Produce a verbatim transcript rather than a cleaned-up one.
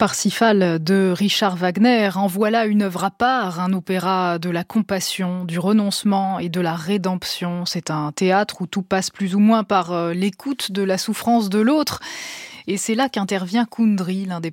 Parsifal de Richard Wagner, en voilà une œuvre à part, un opéra de la compassion, du renoncement et de la rédemption. C'est un théâtre où tout passe plus ou moins par l'écoute de la souffrance de l'autre. Et c'est là qu'intervient Kundry, l'un des